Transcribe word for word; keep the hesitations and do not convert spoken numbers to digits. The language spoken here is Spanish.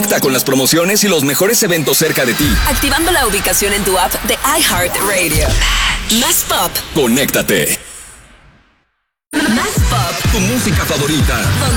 Conecta con las promociones y los mejores eventos cerca de ti. Activando la ubicación en tu app de iHeartRadio. Más pop. Conéctate. Más pop. Tu música favorita.